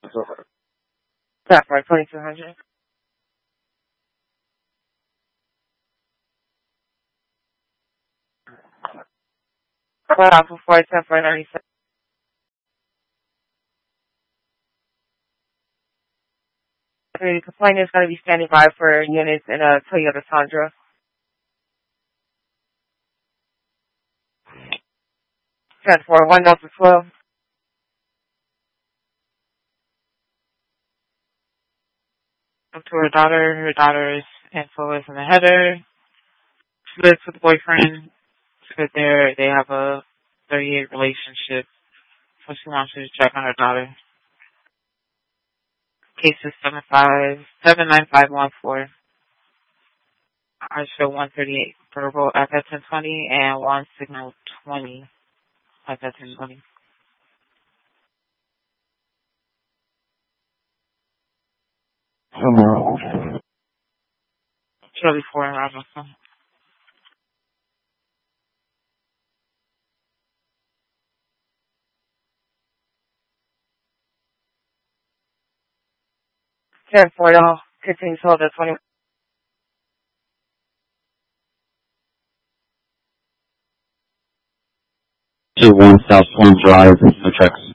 Stop for 2200. Flight Alpha 4, 10 for 97. The complainant is going to be standing by for units in a Toyota Tundra. 10 for 1 Delta 12. Up to her daughter. Her daughter's info is in the header. She lives with the boyfriend. Because they have a 38 relationship. So she wants you to check on her daughter. Case is 79514. I show 138 verbal at that 1020 and 1 signal 20 at that 1020. Charlie 4 and Robinson. Karen 4, y'all. Continue to hold at 20. To 1 South Plum Drive, no tracks.